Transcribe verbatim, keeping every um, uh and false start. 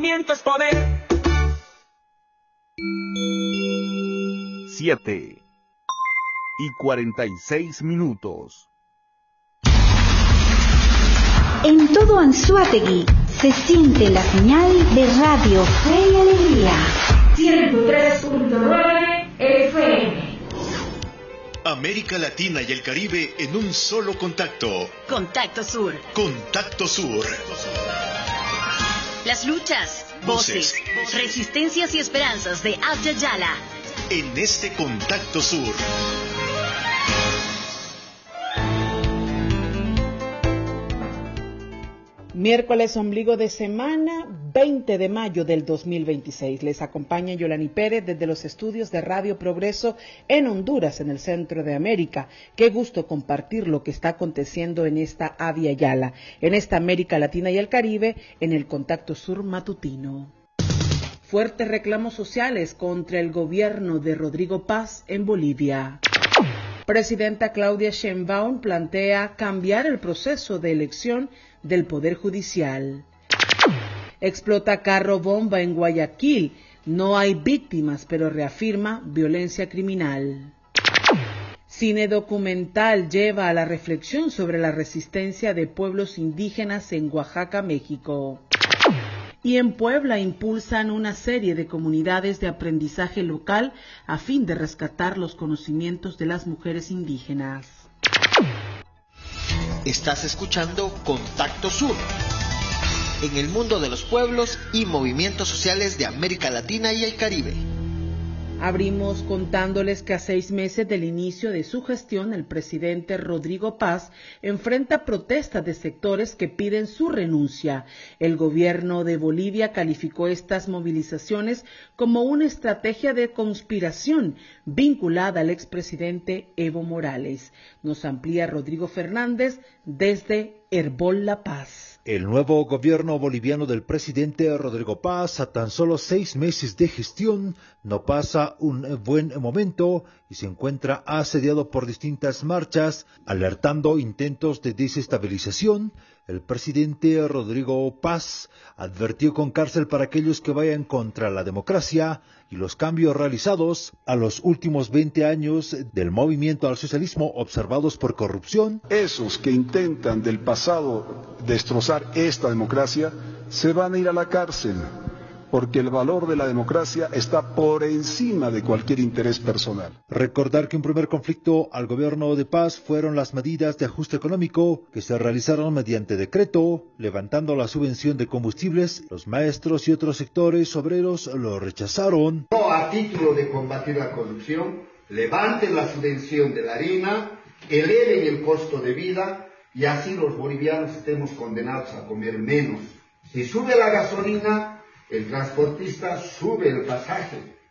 movimiento es poder. Siete y cuarenta y seis minutos. En todo Anzoátegui se siente la señal de Radio Fe y Alegría. ciento tres punto nueve F M. América Latina y el Caribe en un solo contacto. Contacto Sur. Contacto Sur. Las luchas, voces, voces, resistencias y esperanzas de Abya Yala. En este Contacto Sur. Miércoles ombligo de semana, veinte de mayo del dos mil veintiséis. Les acompaña Yolani Pérez desde los estudios de Radio Progreso en Honduras, en el centro de América. Qué gusto compartir lo que está aconteciendo en esta Abya Yala, en esta América Latina y el Caribe, en el Contacto Sur matutino. Fuertes reclamos sociales contra el gobierno de Rodrigo Paz en Bolivia. Presidenta Claudia Sheinbaum plantea cambiar el proceso de elección del Poder Judicial. Explota carro bomba en Guayaquil. No hay víctimas, pero reafirma violencia criminal. Cine documental lleva a la reflexión sobre la resistencia de pueblos indígenas en Oaxaca, México. Y en Puebla impulsan una serie de comunidades de aprendizaje local a fin de rescatar los conocimientos de las mujeres indígenas. Estás escuchando Contacto Sur, en el mundo de los pueblos y movimientos sociales de América Latina y el Caribe. Abrimos contándoles que a seis meses del inicio de su gestión, el presidente Rodrigo Paz enfrenta protestas de sectores que piden su renuncia. El gobierno de Bolivia calificó estas movilizaciones como una estrategia de conspiración vinculada al expresidente Evo Morales. Nos amplía Rodrigo Fernández desde Herbol La Paz. El nuevo gobierno boliviano del presidente Rodrigo Paz, a tan solo seis meses de gestión, no pasa un buen momento y se encuentra asediado por distintas marchas, alertando intentos de desestabilización. El presidente Rodrigo Paz advirtió con cárcel para aquellos que vayan contra la democracia y los cambios realizados a los últimos veinte años del movimiento al socialismo observados por corrupción. Esos que intentan del pasado destrozar esta democracia se van a ir a la cárcel, porque el valor de la democracia está por encima de cualquier interés personal. Recordar que un primer conflicto al gobierno de Paz fueron las medidas de ajuste económico que se realizaron mediante decreto, levantando la subvención de combustibles. Los maestros y otros sectores obreros lo rechazaron. No, a título de combatir la corrupción, levanten la subvención de la harina, eleven el costo de vida y así los bolivianos estemos condenados a comer menos. Si sube la gasolina, el transportista sube el pasaje.